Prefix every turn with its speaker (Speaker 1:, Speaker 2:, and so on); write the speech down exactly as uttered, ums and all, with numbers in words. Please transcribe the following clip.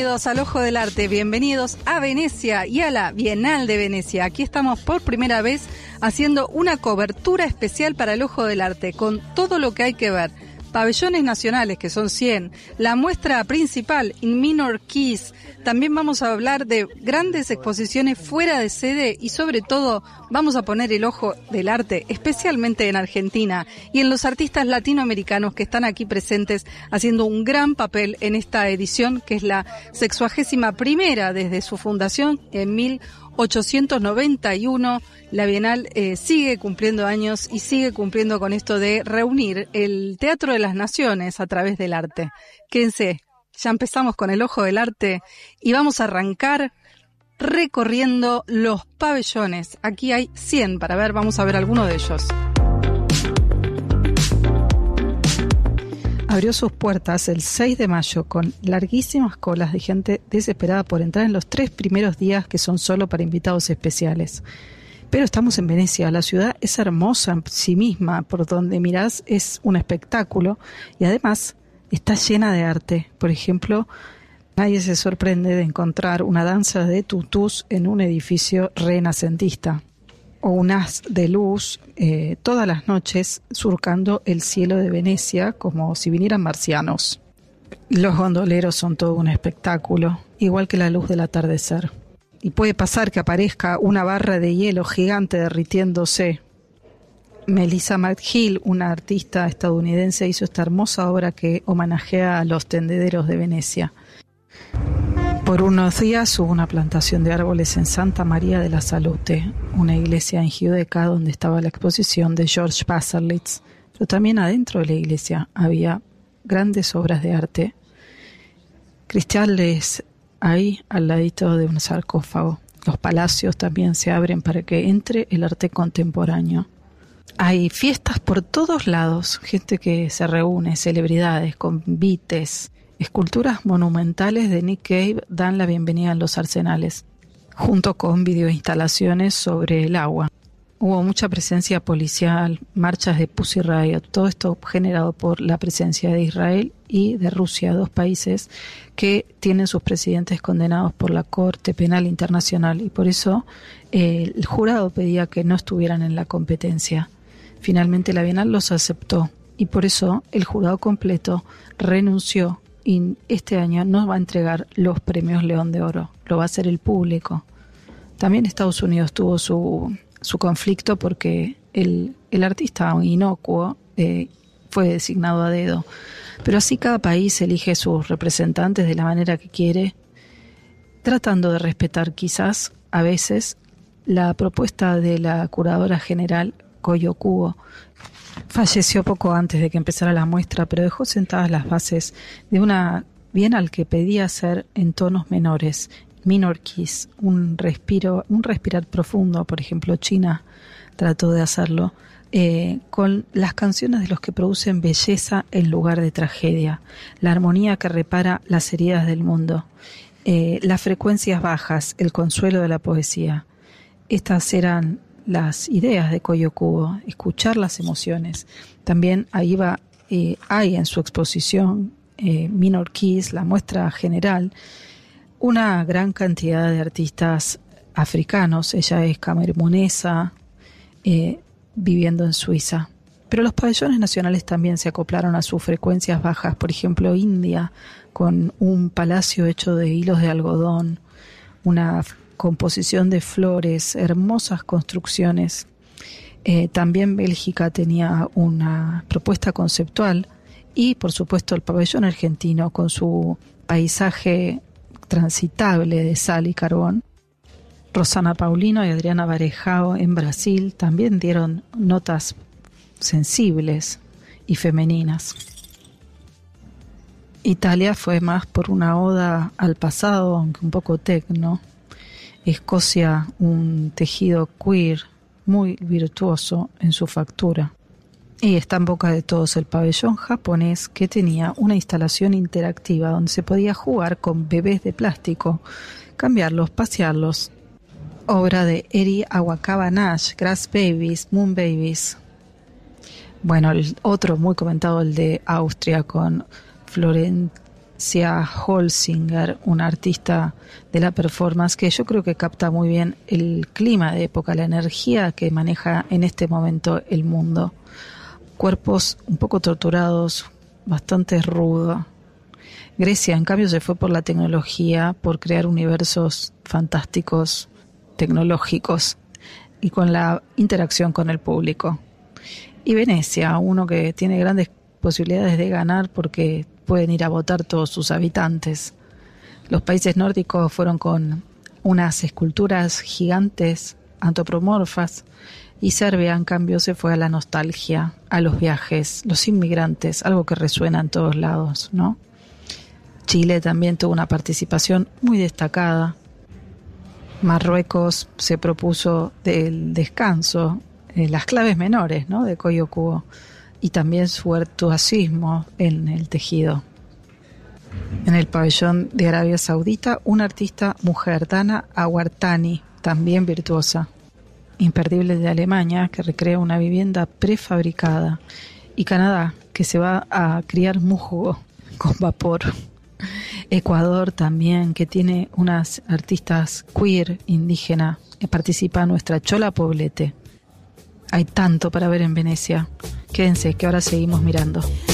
Speaker 1: Bienvenidos al Ojo del Arte, bienvenidos a Venecia y a la Bienal de Venecia. Aquí estamos por primera vez haciendo una cobertura especial para el Ojo del Arte, con todo lo que hay que ver. Pabellones nacionales, que son cien, la muestra principal in minor keys. También vamos a hablar de grandes exposiciones fuera de sede y sobre todo vamos a poner el ojo del arte, especialmente en Argentina y en los artistas latinoamericanos que están aquí presentes haciendo un gran papel en esta edición, que es la sexuagésima primera desde su fundación en mil ochocientos noventa y uno. La Bienal eh, sigue cumpliendo años y sigue cumpliendo con esto de reunir el Teatro de las Naciones a través del arte. Quédense, ya empezamos con el Ojo del Arte y vamos a arrancar recorriendo los pabellones. Aquí hay cien para ver, vamos a ver algunos de ellos. Abrió sus puertas el seis de mayo con larguísimas colas de gente desesperada por entrar en los tres primeros días, que son solo para invitados especiales. Pero estamos en Venecia, la ciudad es hermosa en sí misma, por donde mirás es un espectáculo y además está llena de arte. Por ejemplo, nadie se sorprende de encontrar una danza de tutús en un edificio renacentista, o un haz de luz eh, todas las noches surcando el cielo de Venecia como si vinieran marcianos. Los gondoleros son todo un espectáculo, igual que la luz del atardecer. Y puede pasar que aparezca una barra de hielo gigante derritiéndose. Melissa McGill, una artista estadounidense, hizo esta hermosa obra que homenajea a los tendederos de Venecia. Por unos días hubo una plantación de árboles en Santa María de la Salute, una iglesia en Giudecca donde estaba la exposición de George Baselitz, pero también adentro de la iglesia había grandes obras de arte, cristales ahí al ladito de un sarcófago. Los palacios también se abren para que entre el arte contemporáneo. Hay fiestas por todos lados, gente que se reúne, celebridades, convites. Esculturas monumentales de Nick Cave dan la bienvenida en los arsenales, junto con videoinstalaciones sobre el agua. Hubo mucha presencia policial, marchas de Pussy Riot, todo esto generado por la presencia de Israel y de Rusia, dos países que tienen sus presidentes condenados por la Corte Penal Internacional, y por eso eh, el jurado pedía que no estuvieran en la competencia. Finalmente la Bienal los aceptó y por eso el jurado completo renunció. Y este año no va a entregar los premios León de Oro, lo va a hacer el público. También Estados Unidos tuvo su, su conflicto porque el, el artista inocuo eh, fue designado a dedo. Pero así cada país elige sus representantes de la manera que quiere, tratando de respetar quizás a veces la propuesta de la curadora general Koyo Kubo. Falleció poco antes de que empezara la muestra, pero dejó sentadas las bases de una bienal que pedía hacer en tonos menores, minor keys, un respiro, un respirar profundo. Por ejemplo, China trató de hacerlo eh, con las canciones de los que producen belleza en lugar de tragedia, la armonía que repara las heridas del mundo, eh, las frecuencias bajas, el consuelo de la poesía. Estas eran las ideas de Koyo Kubo, escuchar las emociones. También ahí va, eh, hay en su exposición eh, Minor Keys, la muestra general, una gran cantidad de artistas africanos. Ella es camerunesa, eh, viviendo en Suiza. Pero los pabellones nacionales también se acoplaron a sus frecuencias bajas. Por ejemplo, India, con un palacio hecho de hilos de algodón, una composición de flores, hermosas construcciones. Eh, también Bélgica tenía una propuesta conceptual y, por supuesto, el pabellón argentino con su paisaje transitable de sal y carbón. Rosana Paulino y Adriana Varejao en Brasil también dieron notas sensibles y femeninas. Italia fue más por una oda al pasado, aunque un poco tecno. Escocia, un tejido queer muy virtuoso en su factura. Y está en boca de todos el pabellón japonés, que tenía una instalación interactiva donde se podía jugar con bebés de plástico, cambiarlos, pasearlos. Obra de Eri Awakawa Nash, Grass Babies, Moon Babies. Bueno, el otro muy comentado, el de Austria, con Florent Sia Holsinger, una artista de la performance que yo creo que capta muy bien el clima de época, la energía que maneja en este momento el mundo. Cuerpos un poco torturados, bastante rudo. Grecia, en cambio, se fue por la tecnología, por crear universos fantásticos, tecnológicos y con la interacción con el público. Y Venecia, uno que tiene grandes posibilidades de ganar porque pueden ir a votar todos sus habitantes. Los países nórdicos fueron con unas esculturas gigantes, antropomorfas, y Serbia, en cambio, se fue a la nostalgia, a los viajes, los inmigrantes, algo que resuena en todos lados, ¿no? Chile también tuvo una participación muy destacada. Marruecos se propuso del descanso, eh, las claves menores, ¿no?, de Coyo Cubo, y también su virtuosismo en el tejido. En el pabellón de Arabia Saudita, una artista mujer, Dana Awartani, también virtuosa. Imperdible de Alemania, que recrea una vivienda prefabricada. Y Canadá, que se va a criar musgo con vapor. Ecuador también, que tiene unas artistas queer, indígena, que participa nuestra Chola Poblete. Hay tanto para ver en Venecia. Quédense, que ahora seguimos mirando.